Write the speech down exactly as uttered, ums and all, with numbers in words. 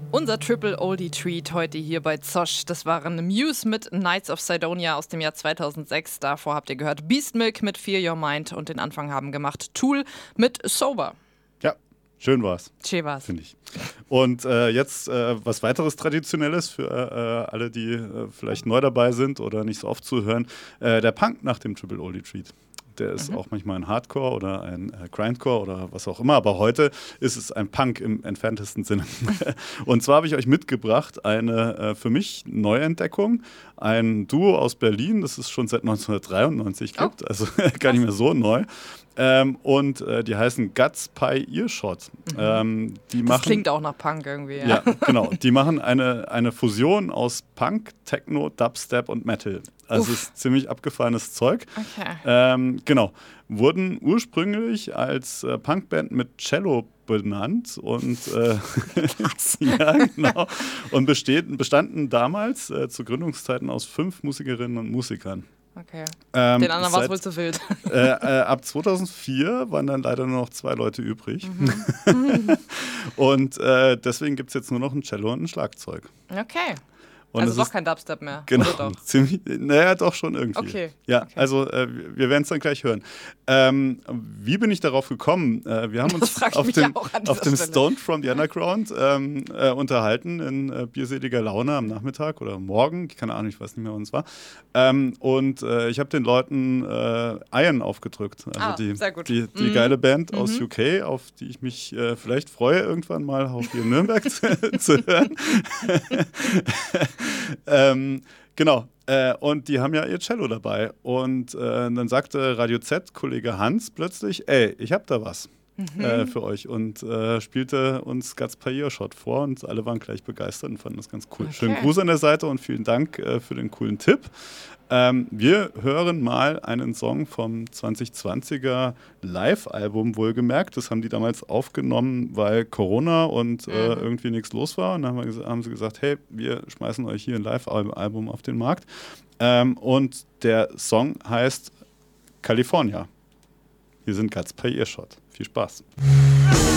Unser Triple Oldie Treat heute hier bei Zosch. Das waren Muse mit Knights of Sidonia aus dem Jahr zweitausendsechs. Davor habt ihr gehört Beast Milk mit Fear Your Mind und den Anfang haben gemacht Tool mit Sober. Ja, schön war's. Schön war's. Finde ich. Und äh, jetzt äh, was weiteres Traditionelles für äh, alle, die äh, vielleicht neu dabei sind oder nicht so oft zuhören. Äh, der Punk nach dem Triple Oldie Treat. Der ist mhm. auch manchmal ein Hardcore oder ein äh, Grindcore oder was auch immer. Aber heute ist es ein Punk im entferntesten Sinne. Und zwar habe ich euch mitgebracht eine äh, für mich Neuentdeckung. Ein Duo aus Berlin, das es schon seit neunzehnhundertdreiundneunzig gibt. Oh. Also gar nicht mehr so neu. Ähm, und äh, die heißen Guts Pie Earshot. Mhm. Ähm, die das machen, klingt auch nach Punk irgendwie. Ja, ja genau. Die machen eine, eine Fusion aus Punk, Techno, Dubstep und Metal. Also es ist ziemlich abgefahrenes Zeug. Okay. Ähm, genau. Wurden ursprünglich als äh, Punkband mit Cello benannt und äh, ja, genau. Und besteht, bestanden damals äh, zu Gründungszeiten aus fünf Musikerinnen und Musikern. Okay. Ähm, Den anderen war es wohl zu wild. Äh, äh, ab zweitausendvier waren dann leider nur noch zwei Leute übrig. Mhm. Und äh, deswegen gibt es jetzt nur noch ein Cello und ein Schlagzeug. Okay. Und also doch kein Dubstep mehr. Genau, oder doch? Ziemlich, naja, doch schon irgendwie. Okay. Ja, okay. also äh, wir werden es dann gleich hören. Ähm, wie bin ich darauf gekommen? Äh, wir haben uns auf dem, auf dem Stoned from the Underground ähm, äh, unterhalten in äh, bierseliger Laune am Nachmittag oder morgen, keine Ahnung, ich weiß nicht mehr, wann es war. Ähm, und äh, ich habe den Leuten äh, Iron aufgedrückt, also ah, die, sehr gut. die, die mhm. geile Band mhm. aus U K, auf die ich mich äh, vielleicht freue, irgendwann mal auch hier in Nürnberg zu, zu hören. ähm, genau. Äh, und die haben ja ihr Cello dabei. Und äh, dann sagte Radio Z, Kollege Hans, plötzlich, ey, ich hab da was mhm. äh, für euch. Und äh, spielte uns Guts Pie Earshot vor und alle waren gleich begeistert und fanden das ganz cool. Okay. Schönen Gruß an der Seite und vielen Dank äh, für den coolen Tipp. Ähm, wir hören mal einen Song vom zwanzig zwanziger Live-Album, wohlgemerkt. Das haben die damals aufgenommen, weil Corona und mhm. äh, irgendwie nichts los war. Und dann haben, wir, haben sie gesagt, hey, wir schmeißen euch hier ein Live-Album auf den Markt. Ähm, und der Song heißt California. Hier sind Guts Pie Earshot. Viel Spaß.